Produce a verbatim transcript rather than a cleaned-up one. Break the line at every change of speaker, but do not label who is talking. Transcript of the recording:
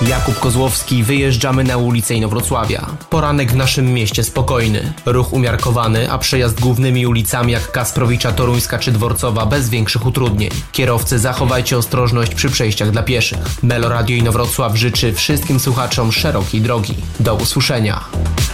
Jakub Kozłowski, wyjeżdżamy na ulicę Inowrocławia. Poranek w naszym mieście spokojny. Ruch umiarkowany, a przejazd głównymi ulicami jak Kasprowicza, Toruńska czy Dworcowa bez większych utrudnień. Kierowcy, zachowajcie ostrożność przy przejściach dla pieszych. Melo Radio Inowrocław życzy wszystkim słuchaczom szerokiej drogi. Do usłyszenia.